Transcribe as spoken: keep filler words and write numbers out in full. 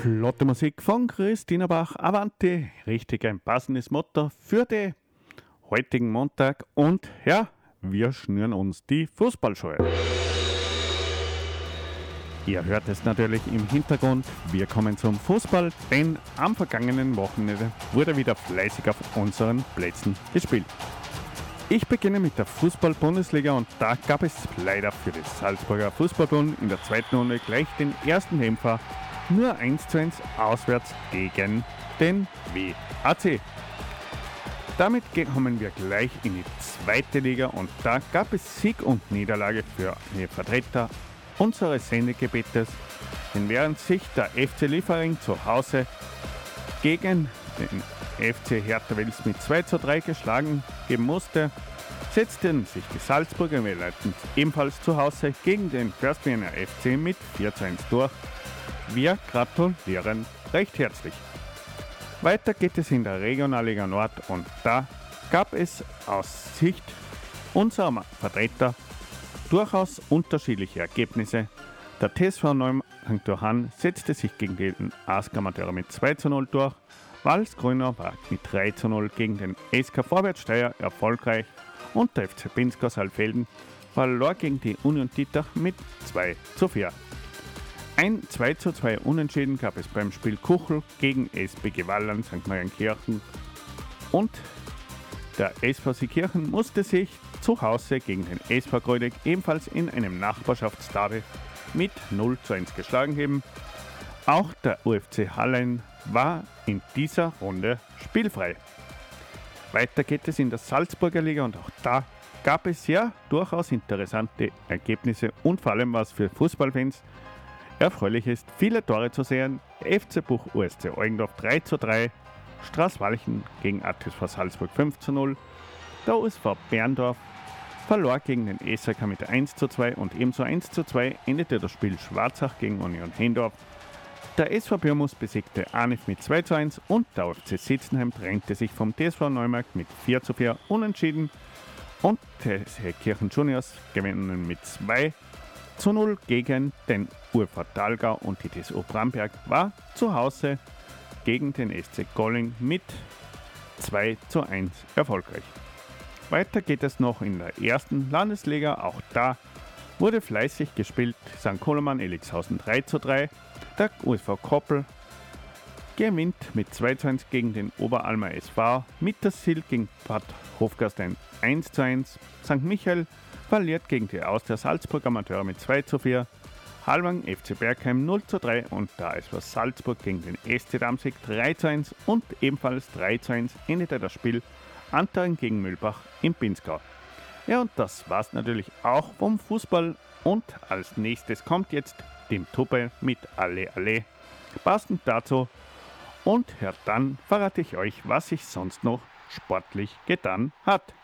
Flotte Musik von Christina Bach, Avanti, richtig ein passendes Motto für den heutigen Montag und ja, wir schnüren uns die Fußballschuhe. Ihr hört es natürlich im Hintergrund, wir kommen zum Fußball, denn am vergangenen Wochenende wurde wieder fleißig auf unseren Plätzen gespielt. Ich beginne mit der Fußball-Bundesliga und da gab es leider für den Salzburger Fußballbund in der zweiten Runde gleich den ersten Dämpfer, nur eins zu eins auswärts gegen den W A C. Damit kommen wir gleich in die zweite Liga und da gab es Sieg und Niederlage für die Vertreter unseres Sendegebietes, denn während sich der F C Liefering zu Hause gegen den F C Hertha Wels mit zwei zu drei geschlagen geben musste, setzten sich die Salzburger ebenfalls zu Hause gegen den First Vienna F C mit vier zu eins durch. Wir gratulieren recht herzlich. Weiter geht es in der Regionalliga Nord und da gab es aus Sicht unserer Vertreter durchaus unterschiedliche Ergebnisse. Der T S V Neumarkt setzte sich gegen den A S K Amateure mit zwei zu null durch. Walsgrüner war mit drei zu null gegen den S K Vorwärtssteyr erfolgreich und der F C Pinzgau Saalfelden verlor gegen die Union Dietach mit zwei zu vier. Ein zwei zu zwei Unentschieden gab es beim Spiel Kuchel gegen S B G Wallern Sankt Mariankirchen und der S V Seekirchen musste sich zu Hause gegen den S V Grödig ebenfalls in einem Nachbarschaftsderby mit null zu eins geschlagen geben. Auch der U F C Hallein war in dieser Runde spielfrei. Weiter geht es in der Salzburger Liga und auch da gab es ja durchaus interessante Ergebnisse und vor allem was für Fußballfans erfreulich ist, viele Tore zu sehen. F C Buch U S C Eugendorf drei zu drei, Straßwalchen gegen A T S V Salzburg fünf zu null, der U S V Berndorf verlor gegen den S R K mit eins zu zwei und ebenso eins zu zwei endete das Spiel Schwarzach gegen Union Hendorf. Der S V Pirmus besiegte Arnif mit zwei zu eins und der O F C Sitzenheim trennte sich vom T S V Neumarkt mit vier zu vier unentschieden und die Kirchen Juniors gewinnen mit zwei zu null gegen den U F V Thalgau und die T S U Bramberg war zu Hause gegen den S C Golling mit zwei zu eins erfolgreich. Weiter geht es noch in der ersten Landesliga, auch da wurde fleißig gespielt. Sankt Koloman Elixhausen drei zu drei, der U S V Koppel gewinnt mit zwei zu eins gegen den Oberalmer S V, Mittersill gegen Bad Hofgastein eins zu eins, Sankt Michael verliert gegen die Austria Salzburg Amateure mit zwei zu vier, Halvang F C Bergheim null zu drei und der S V Salzburg gegen den S C Damsig drei zu eins und ebenfalls drei zu eins endete das Spiel Antaren gegen Mühlbach im Pinzgau. Ja, und das war's natürlich auch vom Fußball und als nächstes kommt jetzt Tim Tuppe mit Alle Alle. Passend dazu und ja, dann verrate ich euch, was sich sonst noch sportlich getan hat.